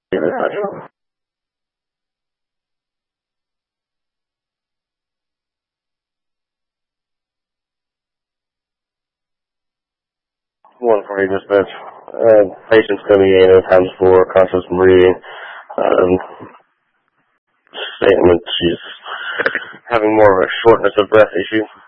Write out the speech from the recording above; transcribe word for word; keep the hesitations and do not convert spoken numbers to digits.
you very much. One for you, dispatch. Uh, patient's coming in at times for conscious breathing. Um, statement she's having more of a shortness of breath issue.